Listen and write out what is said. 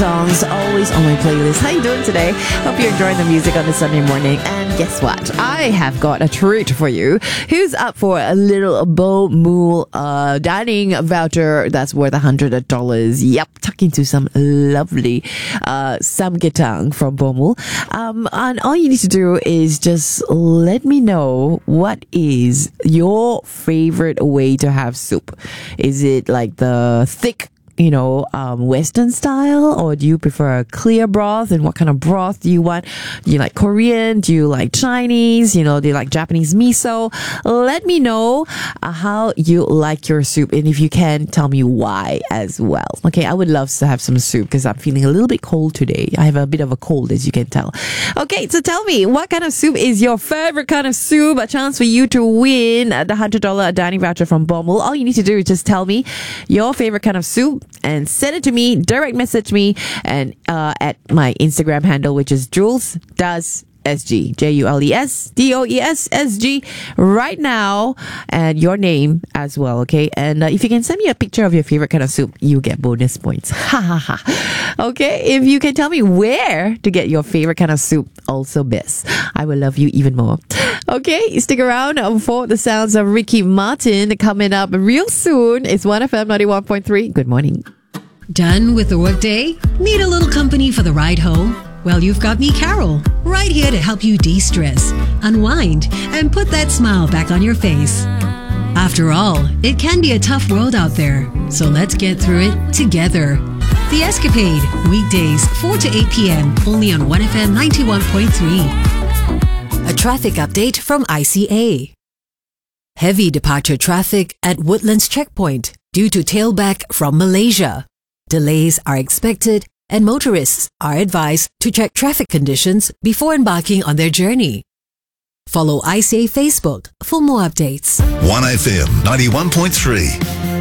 Songs always on my playlist. How you doing today? Hope you're enjoying the music on a Sunday morning. And guess what? I have got a treat for you. Who's up for a little Bomul dining voucher that's worth $100? Yep, tuck into some lovely samgyetang from Bomul. And all you need to do is just let me know what is your favorite way to have soup. Is it like the thick Western style, or do you prefer a clear broth? And what kind of broth do you want? Do you like Korean? Do you like Chinese? Do you like Japanese miso? Let me know how you like your soup, and if you can, tell me why as well. Okay, I would love to have some soup because I'm feeling a little bit cold today. I have a bit of a cold, as you can tell. Okay, so tell me, what kind of soup is your favorite kind of soup? A chance for you to win the $100 dining voucher from Bomul. All you need to do is just tell me your favorite kind of soup and send it to me, direct message me, and at my Instagram handle, which is Jules Does SG, JULESDOESSG, right now, and your name as well, okay? And if you can send me a picture of your favorite kind of soup, you get bonus points. Ha ha ha. Okay, if you can tell me where to get your favorite kind of soup, also best. I will love you even more. Okay, stick around for the sounds of Ricky Martin coming up real soon. It's 1FM 91.3. Good morning. Done with the workday? Need a little company for the ride home? Well, you've got me, Carol, right here to help you de-stress, unwind, and put that smile back on your face. After all, it can be a tough world out there, so let's get through it together. The Escapade, weekdays 4 to 8 p.m. only on 1FM 91.3. A traffic update from ICA. Heavy departure traffic at Woodlands Checkpoint due to tailback from Malaysia. Delays are expected and motorists are advised to check traffic conditions before embarking on their journey. Follow ICA Facebook for more updates. 1FM 91.3.